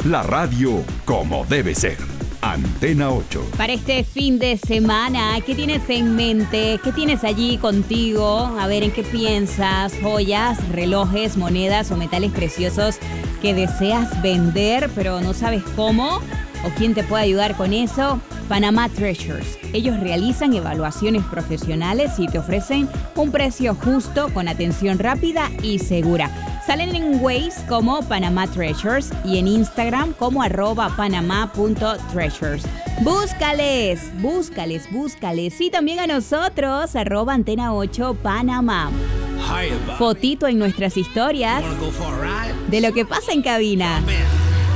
La radio como debe ser. Antena 8. Para este fin de semana, ¿qué tienes en mente? ¿Qué tienes allí contigo? A ver, ¿en qué piensas? ¿Joyas, relojes, monedas o metales preciosos que deseas vender, pero no sabes cómo? ¿O quién te puede ayudar con eso? Panama Treasures. Ellos realizan evaluaciones profesionales y te ofrecen un precio justo con atención rápida y segura. Salen en Waze como Panama Treasures y en Instagram como @panama.treasures. Búscales. Y también a nosotros, @Antena 8 Panamá. Fotito en nuestras historias de lo que pasa en cabina.